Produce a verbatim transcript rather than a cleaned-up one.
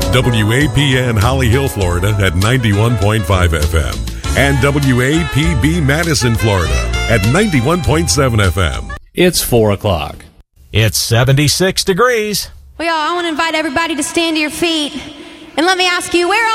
W A P N Holly Hill, Florida at ninety-one point five F M. And W A P B Madison, Florida at ninety-one point seven F M. It's four o'clock. It's seventy-six degrees. Well, y'all, I want to invite everybody to stand to your feet. And let me ask you, where